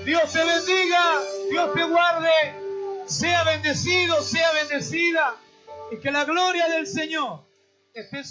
Dios te bendiga, Dios te guarde. Sea bendecido, sea bendecida. Y que la gloria del Señor esté